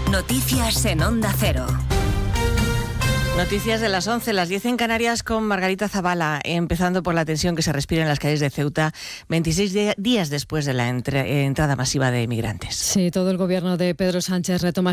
Noticias en Onda Cero. Noticias de las 11, las 10 en Canarias con Margarita Zavala, empezando por la tensión que se respira en las calles de Ceuta 26 días después de la entrada masiva de migrantes. Sí, todo el gobierno de Pedro Sánchez retoma